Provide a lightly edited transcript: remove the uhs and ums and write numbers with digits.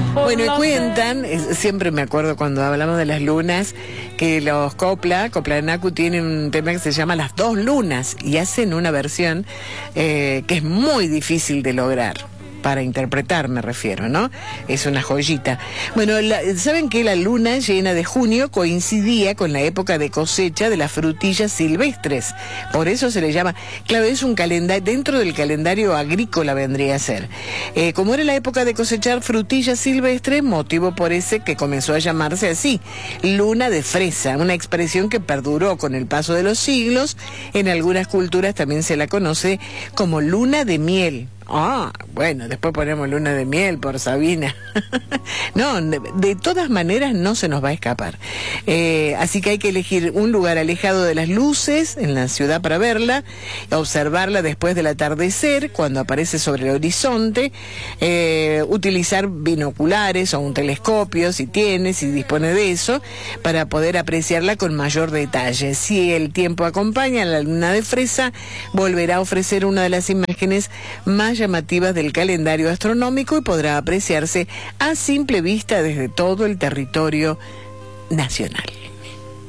Bueno, y cuentan, siempre me acuerdo cuando hablamos de las lunas, que los Copla de Nacu tienen un tema que se llama Las Dos Lunas, y hacen una versión que es muy difícil de lograr. Para interpretar me refiero, ¿no? Es una joyita. Bueno, ¿saben que la luna llena de junio coincidía con la época de cosecha de las frutillas silvestres? Por eso se le llama, claro, es un calendario, dentro del calendario agrícola vendría a ser. Como era la época de cosechar frutillas silvestres, motivo por ese que comenzó a llamarse así, luna de fresa, una expresión que perduró con el paso de los siglos. En algunas culturas también se la conoce como luna de miel. Ah, bueno, después ponemos luna de miel por Sabina. No, de todas maneras no se nos va a escapar. Así que hay que elegir un lugar alejado de las luces en la ciudad para verla, observarla después del atardecer, cuando aparece sobre el horizonte, utilizar binoculares o un telescopio si dispone de eso, para poder apreciarla con mayor detalle. Si el tiempo acompaña a la luna de fresa, volverá a ofrecer una de las imágenes más llamativas del calendario astronómico y podrá apreciarse a simple vista desde todo el territorio nacional.